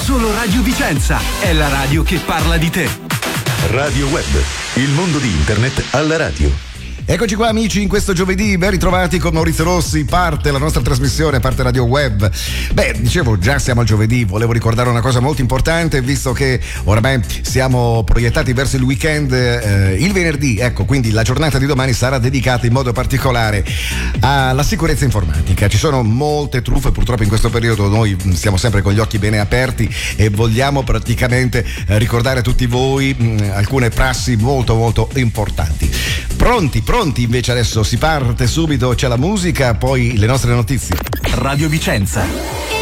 Solo Radio Vicenza è la radio che parla di te. Radio Web, il mondo di internet alla radio. Eccoci qua amici, in questo giovedì ben ritrovati con Maurizio Rossi, parte la nostra trasmissione, parte Radio Web. Beh, dicevo, già siamo al giovedì, volevo ricordare una cosa molto importante, visto che oramai siamo proiettati verso il weekend, il venerdì, ecco, quindi la giornata di domani sarà dedicata in modo particolare alla sicurezza informatica. Ci sono molte truffe, purtroppo in questo periodo noi siamo sempre con gli occhi bene aperti e vogliamo praticamente ricordare a tutti voi alcune prassi molto molto importanti. Pronti invece adesso si parte subito, c'è la musica, poi le nostre notizie. Radio Vicenza.